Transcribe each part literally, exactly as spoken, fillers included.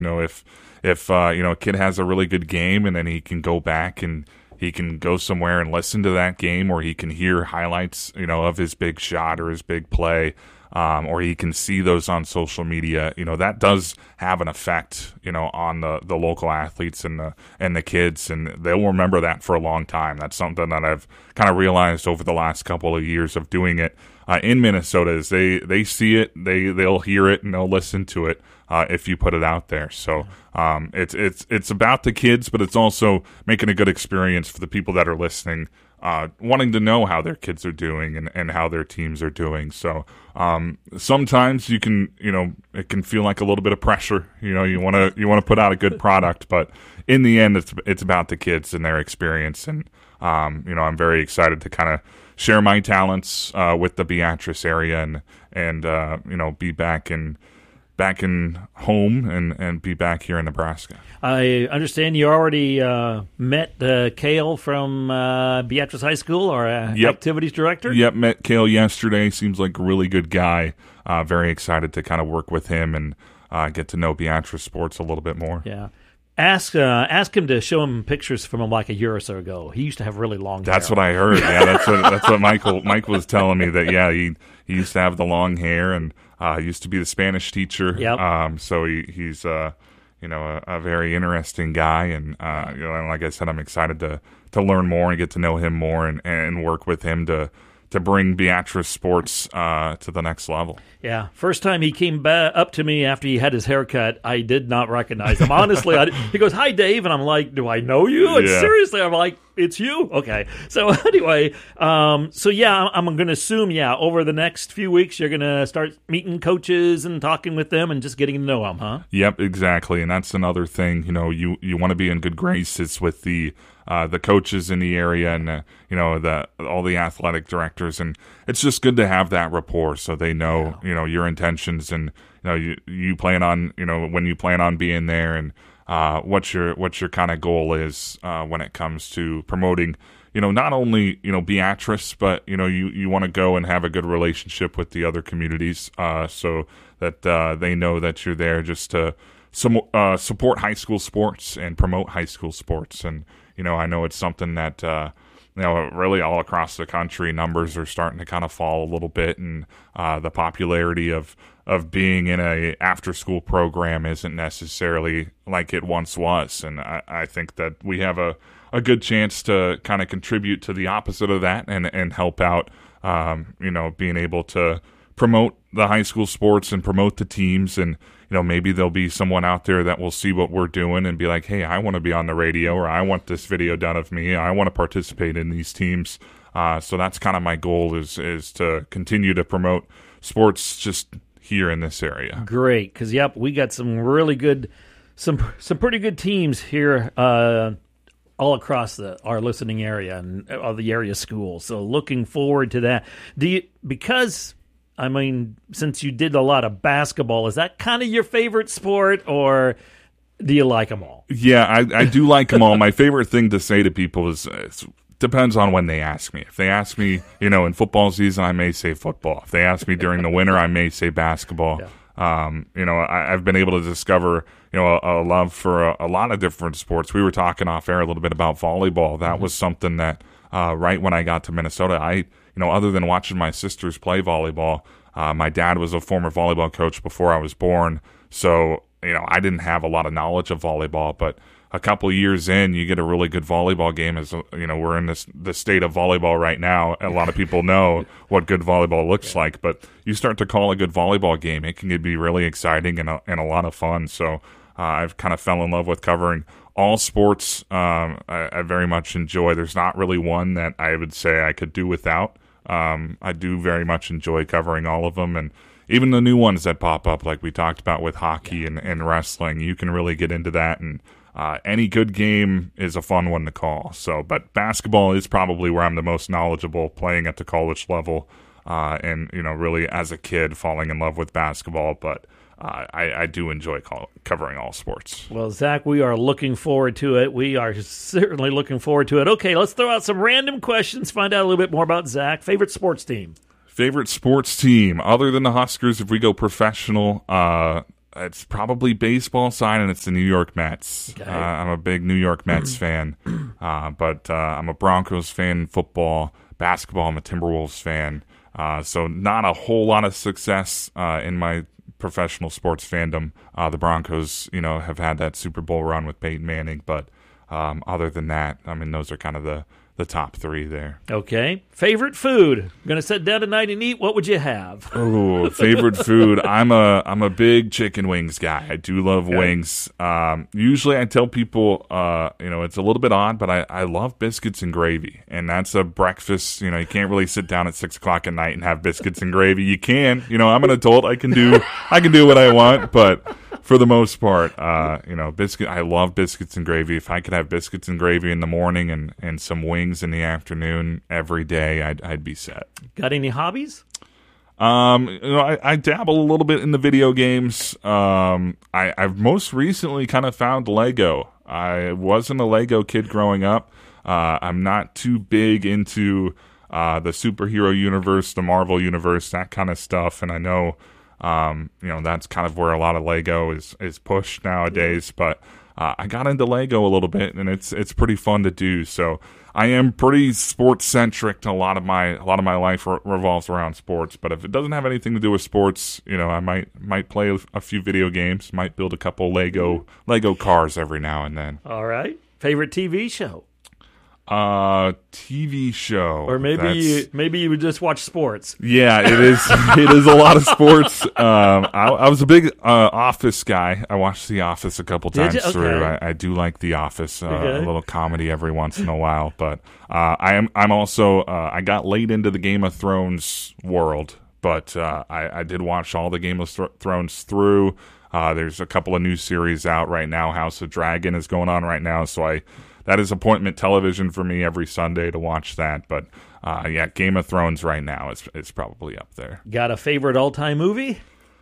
You know, if if uh, you know a kid has a really good game, and then he can go back and he can go somewhere and listen to that game, or he can hear highlights, you know, of his big shot or his big play, um, or he can see those on social media. You know, that does have an effect, you know, on the, the local athletes and the and the kids, and they'll remember that for a long time. That's something that I've kind of realized over the last couple of years of doing it uh, in Minnesota. Is they they see it, they they'll hear it, and they'll listen to it. Uh, if you put it out there. So um, it's it's it's about the kids, but it's also making a good experience for the people that are listening, uh, wanting to know how their kids are doing and, and how their teams are doing. So um, sometimes you can, you know, it can feel like a little bit of pressure. You know, you want to you want to put out a good product, but in the end, it's it's about the kids and their experience. And um, you know, I'm very excited to kind of share my talents uh, with the Beatrice area and and uh, you know, be back in. back in home and, and be back here in Nebraska. I understand you already uh, met uh, Cale from uh, Beatrice High School, our uh, yep. activities director. Yep, met Cale yesterday. Seems like a really good guy. Uh, very excited to kind of work with him and uh, get to know Beatrice sports a little bit more. Yeah. Ask uh, ask him to show him pictures from him like a year or so ago. He used to have really long that's hair. That's what I heard. Yeah, that's what that's what Michael Mike was telling me, that yeah, he he used to have the long hair and uh used to be the Spanish teacher. Yep. Um so he he's uh you know a, a very interesting guy, and uh you know, and like I said, I'm excited to to learn more and get to know him more and and work with him to to bring Beatrice sports uh, to the next level. Yeah. First time he came ba- up to me after he had his haircut, I did not recognize him. Honestly, I did. He goes, "Hi, Dave." And I'm like, do I know you? And yeah. seriously, I'm like, it's you? Okay. So anyway, um, so yeah, I'm going to assume, yeah, over the next few weeks, you're going to start meeting coaches and talking with them and just getting to know them, huh? Yep, exactly. And that's another thing, you know, you, you want to be in good graces with the Uh, the coaches in the area and, uh, you know, the all the athletic directors. And it's just good to have that rapport so they know, yeah. you know, your intentions and, you know, you, you plan on, you know, when you plan on being there and uh, what your, what your kind of goal is uh, when it comes to promoting, you know, not only, you know, Beatrice, but, you know, you, you want to go and have a good relationship with the other communities uh, so that uh, they know that you're there just to some, uh, support high school sports and promote high school sports. And, you know, I know it's something that, uh, you know, really all across the country, numbers are starting to kind of fall a little bit, and uh, the popularity of, of being in a after-school program isn't necessarily like it once was. And I, I think that we have a, a good chance to kind of contribute to the opposite of that and, and help out, um, you know, being able to promote the high school sports and promote the teams. And you know, maybe there'll be someone out there that will see what we're doing and be like, hey, I want to be on the radio, or I want this video done of me. I want to participate in these teams. Uh, so that's kind of my goal is is to continue to promote sports just here in this area. Great, because, yep, we got some really good, some some pretty good teams here uh, all across the our listening area and all the area schools. So looking forward to that. Do you, because... I mean, since you did a lot of basketball, is that kind of your favorite sport, or do you like them all? Yeah, I, I do like them all. My favorite thing to say to people is it depends on when they ask me. If they ask me, you know, in football season, I may say football. If they ask me during the winter, I may say basketball. Yeah. Um, you know, I, I've been able to discover, you know, a, a love for a, a lot of different sports. We were talking off air a little bit about volleyball. That mm-hmm. was something that uh, right when I got to Minnesota, I – you know, other than watching my sisters play volleyball, uh, my dad was a former volleyball coach before I was born. So, you know, I didn't have a lot of knowledge of volleyball, but a couple of years in, you get a really good volleyball game. As you know, we're in this the state of volleyball right now. A lot of people know what good volleyball looks yeah. like, but you start to call a good volleyball game, it can be really exciting and a, and a lot of fun. So uh, I've kind of fell in love with covering all sports. Um, I, I very much enjoy. There's not really one that I would say I could do without. Um, I do very much enjoy covering all of them, and even the new ones that pop up, like we talked about with hockey yeah. and, and wrestling, you can really get into that. And uh, any good game is a fun one to call. So, but basketball is probably where I'm the most knowledgeable, playing at the college level, uh, and you know, really as a kid falling in love with basketball. But Uh, I, I do enjoy call, covering all sports. Well, Zach, we are looking forward to it. We are certainly looking forward to it. Okay, let's throw out some random questions, find out a little bit more about Zach. Favorite sports team? Favorite sports team, other than the Huskers, if we go professional, uh, it's probably baseball side, and it's the New York Mets. Okay. Uh, I'm a big New York Mets fan, uh, but uh, I'm a Broncos fan in football. Basketball, I'm a Timberwolves fan. Uh, so not a whole lot of success uh, in my professional sports fandom. Uh, the Broncos, you know, have had that Super Bowl run with Peyton Manning, but um, other than that, I mean, those are kind of the, the top three there. Okay. Favorite food? Going to sit down tonight and eat? What would you have? Oh, favorite food. I'm a I'm a big chicken wings guy. I do love okay. wings. Um, usually I tell people, uh, you know, it's a little bit odd, but I, I love biscuits and gravy. And that's a breakfast. You know, you can't really sit down at six o'clock at night and have biscuits and gravy. You can. You know, I'm an adult. I can do I can do what I want, but for the most part, uh, you know, biscuit. I love biscuits and gravy. If I could have biscuits and gravy in the morning and, and some wings in the afternoon every day, I'd, I'd be set. Got any hobbies? Um, you know, I, I dabble a little bit in the video games. Um, I, I've most recently kind of found Lego. I wasn't a Lego kid growing up. Uh, I'm not too big into uh, the superhero universe, the Marvel universe, that kind of stuff. And I know, um, you know, that's kind of where a lot of Lego is, is pushed nowadays. But uh, I got into Lego a little bit, and it's it's pretty fun to do. So I am pretty sports centric. A lot of my a lot of my life re- revolves around sports. But if it doesn't have anything to do with sports, you know, I might might play a, a few video games, might build a couple Lego Lego cars every now and then. All right. Favorite T V show? Uh, T V show, or maybe you, maybe you would just watch sports. Yeah, it is. It is a lot of sports. Um, I, I was a big uh, Office guy. I watched The Office a couple times okay. through. I, I do like The Office. Uh, okay. A little comedy every once in a while, but uh, I am. I'm also. Uh, I got late into the Game of Thrones world, but uh, I, I did watch all the Game of Th- Thrones through. Uh, there's a couple of new series out right now. House of Dragon is going on right now, so I. That is appointment television for me every Sunday to watch that. But, uh, yeah, Game of Thrones right now is is probably up there. Got a favorite all-time movie?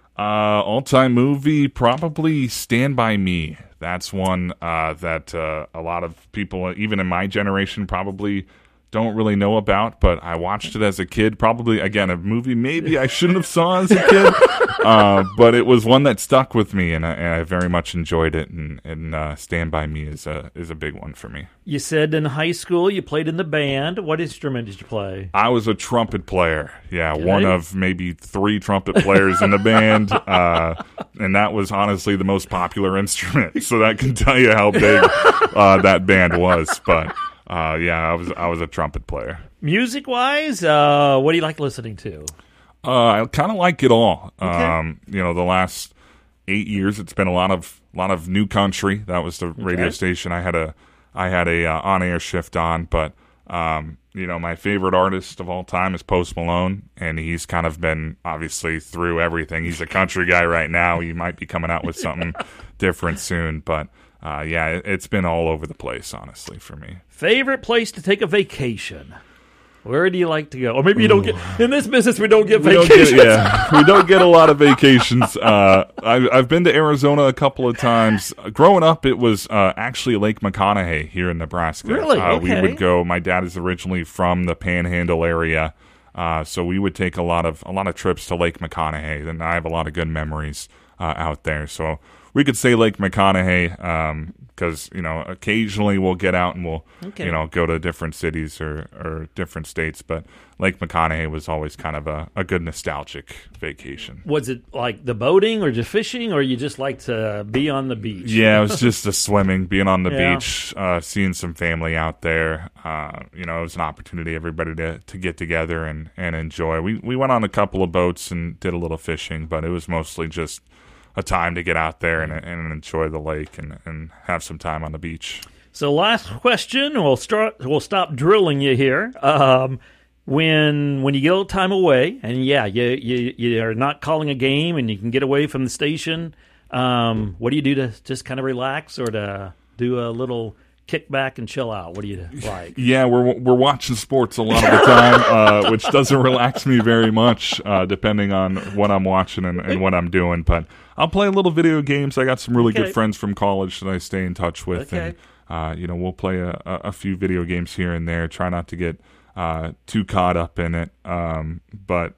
Uh, all-time movie, probably Stand By Me. That's one uh, that uh, a lot of people, even in my generation, probably don't really know about. But I watched it as a kid. Probably, again, a movie maybe I shouldn't have saw as a kid. Uh, but it was one that stuck with me, and I, and I very much enjoyed it. And, and uh, Stand By Me is a is a big one for me. You said in high school you played in the band. What instrument did you play? I was a trumpet player. Yeah, okay. One of maybe three trumpet players in the band, uh, and that was honestly the most popular instrument. So that can tell you how big uh, that band was. But uh, yeah, I was I was a trumpet player. Music wise, uh, what do you like listening to? Uh, I kind of like it all. Okay. Um, you know, the last eight years, it's been a lot of lot of new country. That was the okay. radio station I had a I had a uh, on air shift on. But um, you know, my favorite artist of all time is Post Malone, and he's kind of been obviously through everything. He's a country guy right now. He might be coming out with something different soon, but uh, yeah, it, it's been all over the place, honestly, for me. Favorite place to take a vacation? Where do you like to go? Or maybe you don't get in this business. We don't get we vacations. Don't get, yeah, we don't get a lot of vacations. Uh, I've, I've been to Arizona a couple of times. Growing up, it was uh, actually Lake McConaughey here in Nebraska. Really? Uh, okay. We would go. My dad is originally from the Panhandle area, uh, so we would take a lot of a lot of trips to Lake McConaughey, and I have a lot of good memories uh, out there. So we could say Lake McConaughey. Um, Because, you know, occasionally we'll get out and we'll, okay. you know, go to different cities or, or different states. But Lake McConaughey was always kind of a, a good nostalgic vacation. Was it like the boating or just fishing, or you just like to be on the beach? Yeah, it was just the swimming, being on the yeah. beach, uh, seeing some family out there. Uh, you know, it was an opportunity everybody to, to get together and, and enjoy. We, we went on a couple of boats and did a little fishing, but it was mostly just a time to get out there and, and enjoy the lake and, and have some time on the beach. So last question, we'll start. We'll stop drilling you here. Um, when when you get a little time away, and yeah, you you you are not calling a game, and you can get away from the station. Um, what do you do to just kind of relax, or to do a little kick back and chill out? What do you like? Yeah, we're we're watching sports a lot of the time, uh, which doesn't relax me very much, uh, depending on what I'm watching and, and what I'm doing. But I'll play a little video games. I got some really okay. good friends from college that I stay in touch with, okay. and uh, you know, we'll play a, a few video games here and there. Try not to get uh, too caught up in it, um, but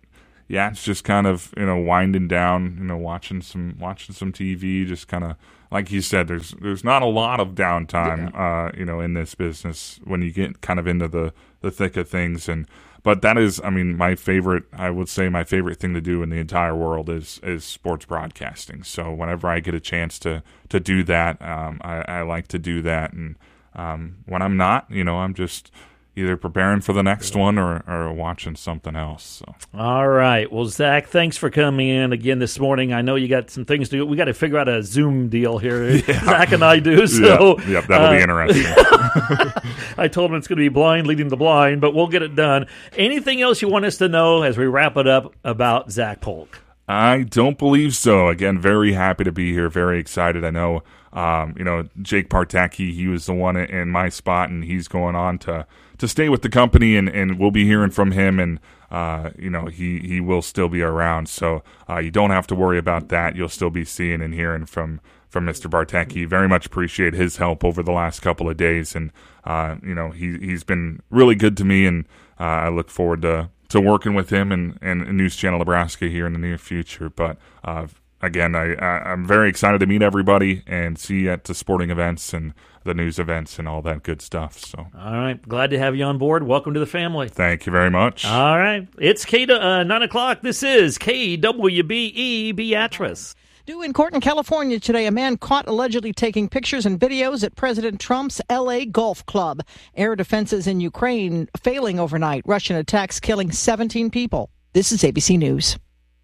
yeah, it's just kind of, you know, winding down, you know, watching some watching some T V, just kind of, like you said, there's there's not a lot of downtime, yeah. uh, you know, in this business when you get kind of into the, the thick of things. And but that is, I mean, my favorite, I would say my favorite thing to do in the entire world is is sports broadcasting. So whenever I get a chance to, to do that, um, I, I like to do that. And um, when I'm not, you know, I'm just either preparing for the next one or, or watching something else. So. All right. Well, Zach, thanks for coming in again this morning. I know you got some things to do. We got to figure out a Zoom deal here. Yeah. Zach and I do. So, yep, yep that'll uh, be interesting. I told him it's going to be blind leading the blind, but we'll get it done. Anything else you want us to know as we wrap it up about Zach Polk? I don't believe so. Again, very happy to be here. Very excited. I know, um, you know, Jake Partacki, he was the one in my spot, and he's going on to to stay with the company, and, and we'll be hearing from him, and uh, you know, he, he will still be around. So uh, you don't have to worry about that. You'll still be seeing and hearing from, from Mister Partacki. Very much appreciate his help over the last couple of days, and uh, you know, he he's been really good to me, and uh, I look forward to, to working with him and, and News Channel Nebraska here in the near future. But uh, again, I, I, I'm very excited to meet everybody and see you at the sporting events and the news events and all that good stuff. So, all right, glad to have you on board. Welcome to the family. Thank you very much. All right, it's K uh, nine o'clock. This is K W B E Beatrice. New in court in California today, a man caught allegedly taking pictures and videos at President Trump's L A golf club. Air defenses in Ukraine failing overnight. Russian attacks killing seventeen people. This is A B C News.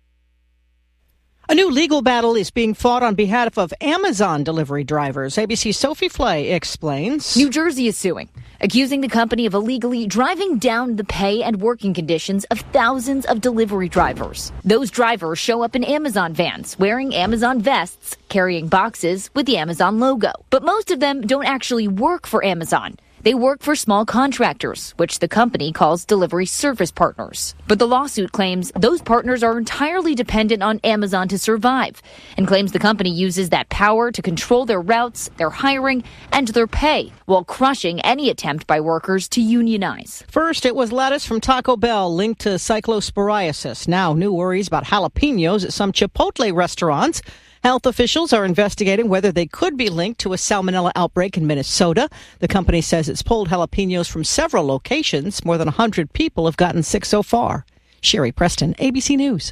A new legal battle is being fought on behalf of Amazon delivery drivers. A B C's Sophie Flay explains. New Jersey is suing, accusing the company of illegally driving down the pay and working conditions of thousands of delivery drivers. Those drivers show up in Amazon vans, wearing Amazon vests, carrying boxes with the Amazon logo. But most of them don't actually work for Amazon. They work for small contractors, which the company calls delivery service partners. But the lawsuit claims those partners are entirely dependent on Amazon to survive, and claims the company uses that power to control their routes, their hiring, and their pay, while crushing any attempt by workers to unionize. First, it was lettuce from Taco Bell linked to cyclosporiasis. Now, new worries about jalapenos at some Chipotle restaurants. Health officials are investigating whether they could be linked to a salmonella outbreak in Minnesota. The company says it's pulled jalapenos from several locations. More than one hundred people have gotten sick so far. Sherry Preston, A B C News.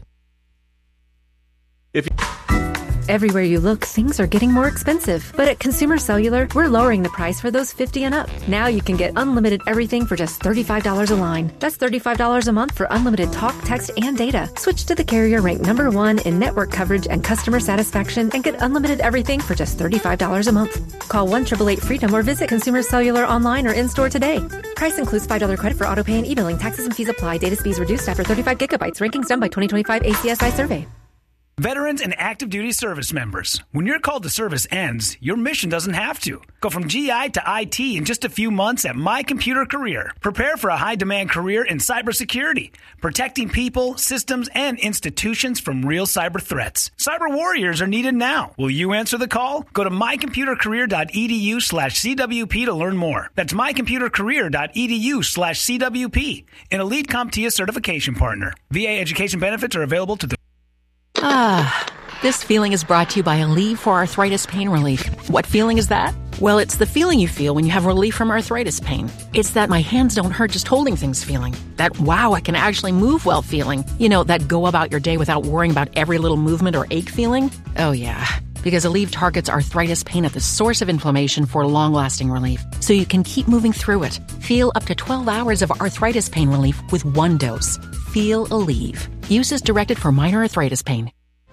If Everywhere you look, things are getting more expensive. But at Consumer Cellular, we're lowering the price for those fifty and up. Now you can get unlimited everything for just thirty-five dollars a line. That's thirty-five dollars a month for unlimited talk, text, and data. Switch to the carrier ranked number one in network coverage and customer satisfaction and get unlimited everything for just thirty-five dollars a month. Call one eight eight eight FREEDOM or visit Consumer Cellular online or in-store today. Price includes five dollars credit for auto pay and e-billing. Taxes and fees apply. Data speeds reduced after thirty-five gigabytes. Rankings done by twenty twenty-five A C S I survey. Veterans and active duty service members, when your call to service ends, your mission doesn't have to. Go from G I to I T in just a few months at My Computer Career. Prepare for a high-demand career in cybersecurity, protecting people, systems, and institutions from real cyber threats. Cyber warriors are needed now. Will you answer the call? Go to mycomputercareer.edu slash CWP to learn more. That's mycomputercareer.edu slash CWP, an elite CompTIA certification partner. V A education benefits are available to the Ah, this feeling is brought to you by Aleve for Arthritis Pain Relief. What feeling is that? Well, it's the feeling you feel when you have relief from arthritis pain. It's that my hands don't hurt just holding things feeling. That wow, I can actually move well feeling. You know, that go about your day without worrying about every little movement or ache feeling. Oh yeah, because Aleve targets arthritis pain at the source of inflammation for long-lasting relief, so you can keep moving through it. Feel up to twelve hours of arthritis pain relief with one dose. Feel Aleve. Use as directed for minor arthritis pain.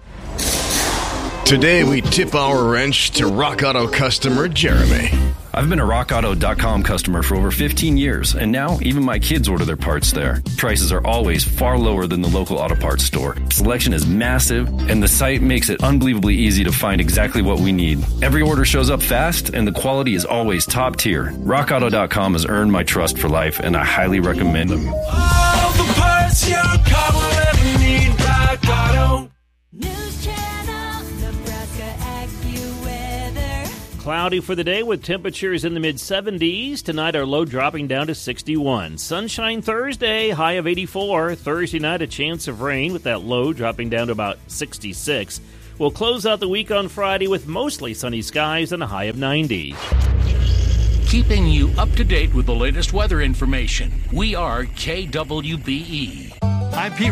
Today we tip our wrench to Rock Auto customer Jeremy. I've been a rock auto dot com customer for over fifteen years, and now even my kids order their parts there. Prices are always far lower than the local auto parts store. Selection is massive, and the site makes it unbelievably easy to find exactly what we need. Every order shows up fast, and the quality is always top tier. rock auto dot com has earned my trust for life, and I highly recommend them. All the parts your car will ever need, Rock Auto. News Channel, Nebraska AccuWeather. Cloudy for the day with temperatures in the mid seventies. Tonight, our low dropping down to sixty-one. Sunshine Thursday, high of eighty-four. Thursday night, a chance of rain with that low dropping down to about sixty-six. We'll close out the week on Friday with mostly sunny skies and a high of ninety. Keeping you up to date with the latest weather information. We are K W B E. I'm Pete